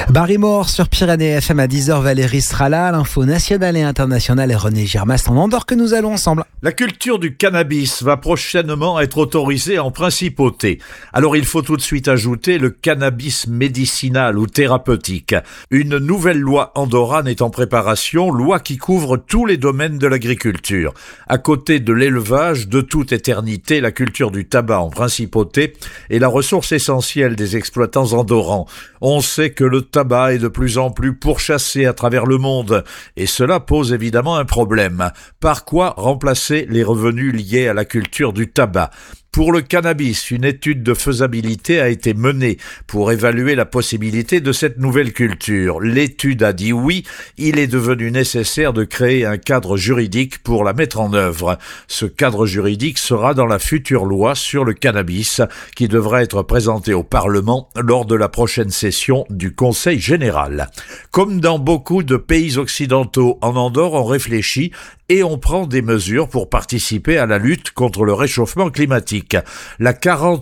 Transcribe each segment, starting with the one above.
Barrymore sur Pyrénées FM à 10h, Valérie sera là. L'info nationale et internationale et René Girmast en Andorre que nous allons ensemble. La culture du cannabis va prochainement être autorisée en principauté. Alors il faut tout de suite ajouter le cannabis médicinal ou thérapeutique. Une nouvelle loi andorrane est en préparation, loi qui couvre tous les domaines de l'agriculture. À côté de l'élevage, de toute éternité, la culture du tabac en principauté est la ressource essentielle des exploitants andorrans. On sait que le tabac est de plus en plus pourchassé à travers le monde et cela pose évidemment un problème. Par quoi remplacer les revenus liés à la culture du tabac ? Pour le cannabis, une étude de faisabilité a été menée pour évaluer la possibilité de cette nouvelle culture. L'étude a dit oui, il est devenu nécessaire de créer un cadre juridique pour la mettre en œuvre. Ce cadre juridique sera dans la future loi sur le cannabis qui devra être présentée au Parlement lors de la prochaine session du Conseil général. Comme dans beaucoup de pays occidentaux, en Andorre, on réfléchit et on prend des mesures pour participer à la lutte contre le réchauffement climatique. La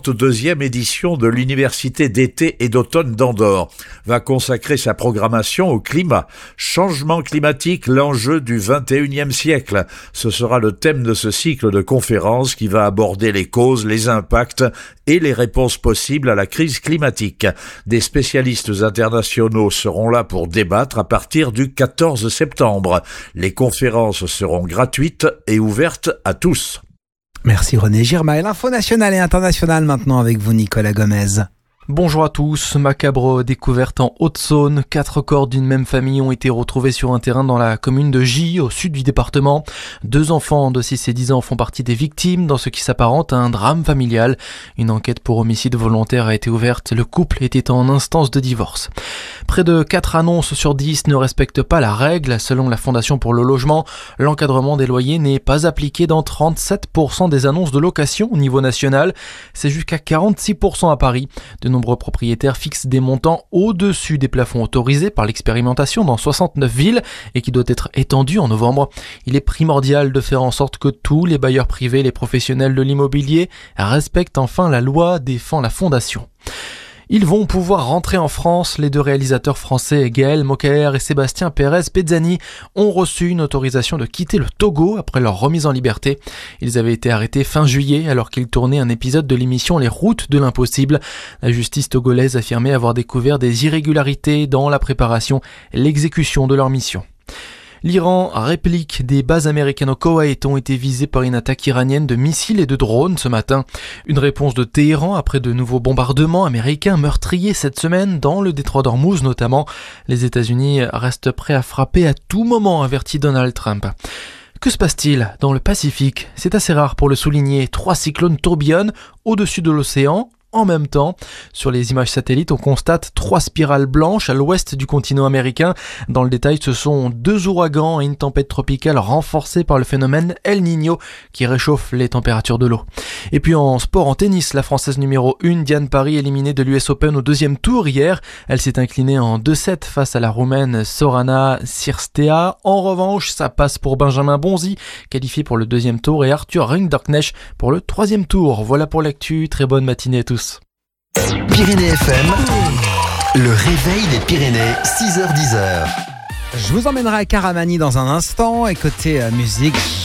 42e édition de l'Université d'été et d'automne d'Andorre va consacrer sa programmation au climat. Changement climatique, l'enjeu du 21e siècle. Ce sera le thème de ce cycle de conférences qui va aborder les causes, les impacts et les réponses possibles à la crise climatique. Des spécialistes internationaux seront là pour débattre à partir du 14 septembre. Les conférences seront gratuites et ouvertes à tous. Merci René Girmast. L'info nationale et internationale maintenant avec vous Nicolas Gomez. Bonjour à tous. Macabre découverte en Haute-Saône. 4 corps d'une même famille ont été retrouvés sur un terrain dans la commune de Gy, au sud du département. 2 enfants de 6 et 10 ans font partie des victimes dans ce qui s'apparente à un drame familial. Une enquête pour homicide volontaire a été ouverte. Le couple était en instance de divorce. Près de 4 annonces sur 10 ne respectent pas la règle. Selon la Fondation pour le logement, l'encadrement des loyers n'est pas appliqué dans 37% des annonces de location au niveau national. C'est jusqu'à 46% à Paris. De nombreux propriétaires fixent des montants au-dessus des plafonds autorisés par l'expérimentation dans 69 villes et qui doit être étendue en novembre. Il est primordial de faire en sorte que tous les bailleurs privés et les professionnels de l'immobilier respectent enfin la loi, défend la Fondation. Ils vont pouvoir rentrer en France. Les 2 réalisateurs français, Gaël Mokaer et Sébastien Pérez-Pezzani, ont reçu une autorisation de quitter le Togo après leur remise en liberté. Ils avaient été arrêtés fin juillet alors qu'ils tournaient un épisode de l'émission Les Routes de l'Impossible. La justice togolaise affirmait avoir découvert des irrégularités dans la préparation et l'exécution de leur mission. L'Iran réplique. Des bases américaines au Koweït ont été visées par une attaque iranienne de missiles et de drones ce matin. Une réponse de Téhéran après de nouveaux bombardements américains meurtriers cette semaine dans le détroit d'Ormuz notamment. Les États-Unis restent prêts à frapper à tout moment, avertit Donald Trump. Que se passe-t-il dans le Pacifique ? C'est assez rare pour le souligner. 3 cyclones tourbillonnent au-dessus de l'océan. En même temps, sur les images satellites, on constate 3 spirales blanches à l'ouest du continent américain. Dans le détail, ce sont 2 ouragans et une tempête tropicale renforcée par le phénomène El Niño qui réchauffe les températures de l'eau. Et puis en sport, en tennis, la Française numéro 1, Diane Parry, éliminée de l'US Open au 2e tour hier. Elle s'est inclinée en 2-7 face à la Roumaine Sorana Cirstea. En revanche, ça passe pour Benjamin Bonzi, qualifié pour le 2e tour, et Arthur Rinderknecht pour le 3e tour. Voilà pour l'actu. Très bonne matinée à tous. Pyrénées FM, le réveil des Pyrénées, 6h-10h. Je vous emmènerai à Caramani dans un instant et côté musique.